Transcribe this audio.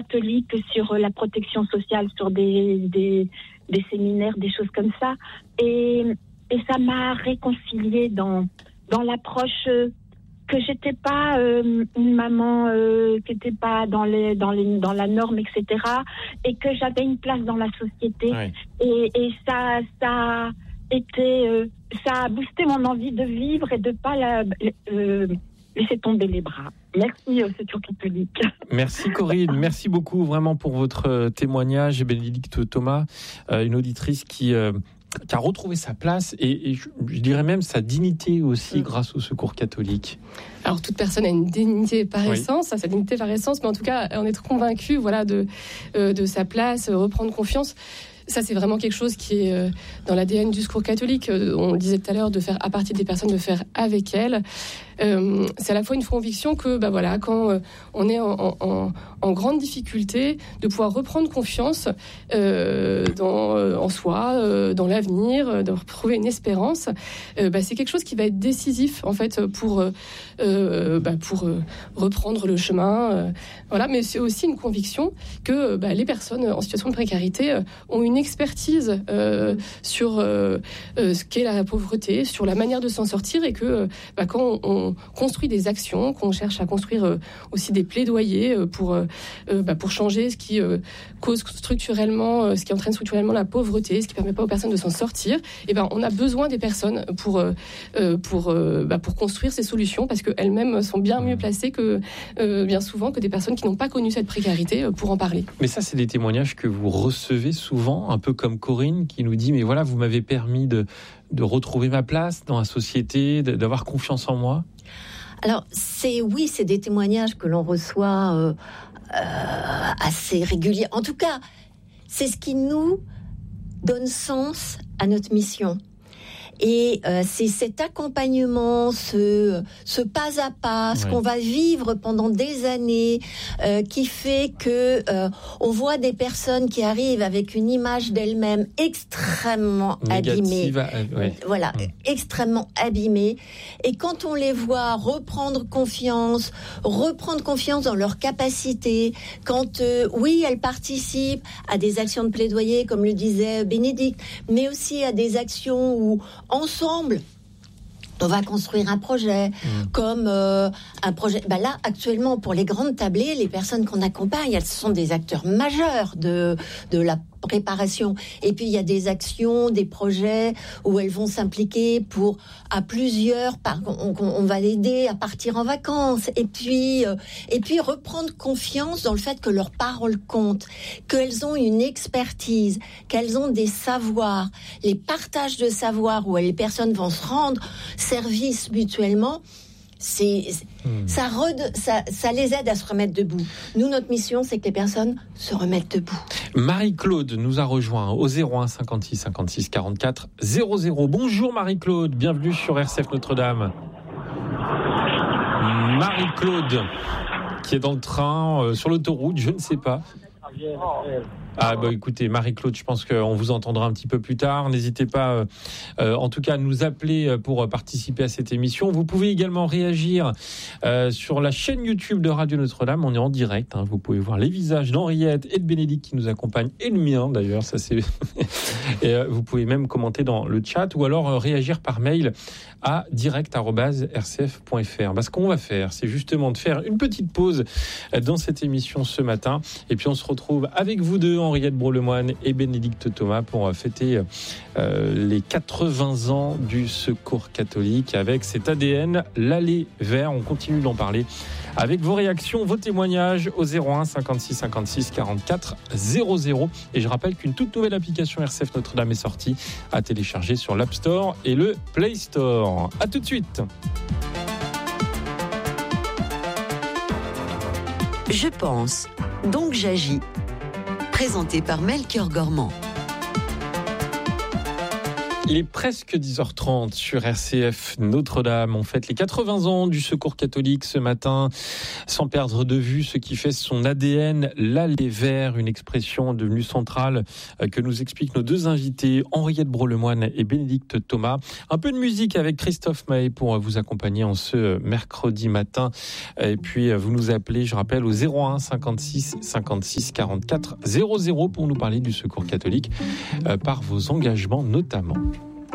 catholique sur la protection sociale, sur des séminaires, des choses comme ça. Et ça m'a réconciliée dans l'approche que j'étais pas une maman qui n'était pas dans la norme, etc. Et que j'avais une place dans la société. Ouais. Et ça a boosté mon envie de vivre et de pas laisser tomber les bras. Merci, Secours catholique. Merci Corinne, merci beaucoup vraiment pour votre témoignage. Bénédicte Thomas, une auditrice qui a retrouvé sa place et je dirais même sa dignité aussi grâce au Secours catholique. Alors toute personne a une dignité par essence, sa dignité par essence, mais en tout cas en être convaincu de sa place, reprendre confiance. Ça, c'est vraiment quelque chose qui est dans l'ADN du Secours catholique. On le disait tout à l'heure, de faire à partir des personnes, de faire avec elles. C'est à la fois une conviction que, quand on est en grande difficulté, de pouvoir reprendre confiance en soi, dans l'avenir, de retrouver une espérance. C'est quelque chose qui va être décisif, en fait, pour reprendre le chemin. Mais c'est aussi une conviction que les personnes en situation de précarité ont une expertise sur ce qu'est la pauvreté, sur la manière de s'en sortir, et que quand on construit des actions, qu'on cherche à construire aussi des plaidoyers pour changer ce qui cause structurellement, ce qui entraîne structurellement la pauvreté, ce qui permet pas aux personnes de s'en sortir, on a besoin des personnes pour construire ces solutions, parce qu'elles-mêmes sont bien mieux placées que bien souvent que des personnes qui n'ont pas connu cette précarité pour en parler. Mais ça, c'est des témoignages que vous recevez souvent, un peu comme Corinne qui nous dit, mais voilà, vous m'avez permis de retrouver ma place dans la société, d'avoir confiance en moi. Alors, c'est des témoignages que l'on reçoit assez régulièrement. En tout cas, c'est ce qui nous donne sens à notre mission. Et c'est cet accompagnement, ce pas à pas, ce qu'on va vivre pendant des années, qui fait que on voit des personnes qui arrivent avec une image d'elles-mêmes extrêmement abîmée. Extrêmement abîmée. Et quand on les voit reprendre confiance dans leurs capacités, quand elles participent à des actions de plaidoyer, comme le disait Bénédicte, mais aussi à des actions où ensemble, on va construire un projet, comme un projet. Là, actuellement, pour les grandes tablées, les personnes qu'on accompagne, elles sont des acteurs majeurs de la préparation. Et puis, il y a des actions, des projets où elles vont s'impliquer à plusieurs. On va l'aider à partir en vacances. Et puis reprendre confiance dans le fait que leurs paroles comptent, qu'elles ont une expertise, qu'elles ont des savoirs. Les partages de savoirs où les personnes vont se rendre service mutuellement, ça les aide à se remettre debout. Nous, notre mission, c'est que les personnes se remettent debout. Marie-Claude nous a rejoint au 01 56 56 44 00. Bonjour Marie-Claude, bienvenue sur RCF Notre-Dame. Marie-Claude, qui est dans le train, sur l'autoroute, je ne sais pas. Écoutez, Marie-Claude, je pense qu'on vous entendra un petit peu plus tard. N'hésitez pas, en tout cas, à nous appeler pour participer à cette émission. Vous pouvez également réagir sur la chaîne YouTube de Radio Notre-Dame. On est en direct. Vous pouvez voir les visages d'Henriette et de Bénédicte qui nous accompagnent, et le mien d'ailleurs. Ça c'est. Et vous pouvez même commenter dans le chat ou alors réagir par mail à direct@rcf.fr. Ce qu'on va faire, c'est justement de faire une petite pause dans cette émission ce matin, et puis on se retrouve avec vous deux, Henriette Broslemoine et Bénédicte Thomas, pour fêter les 80 ans du Secours catholique avec cet ADN, l'allée vert. On continue d'en parler avec vos réactions, vos témoignages au 01 56 56 44 00. Et je rappelle qu'une toute nouvelle application RCF Notre-Dame est sortie à télécharger sur l'App Store et le Play Store. À tout de suite. Je pense, donc j'agis. Présenté par Melchior Gormand. Il est presque 10h30 sur RCF Notre-Dame. On fête les 80 ans du Secours catholique ce matin, sans perdre de vue ce qui fait son ADN, l'aller vers, une expression devenue centrale que nous expliquent nos deux invités, Henriette Brot-Lemoine et Bénédicte Thomas. Un peu de musique avec Christophe Maé pour vous accompagner en ce mercredi matin. Et puis vous nous appelez, je rappelle, au 01 56 56 44 00 pour nous parler du Secours catholique par vos engagements notamment.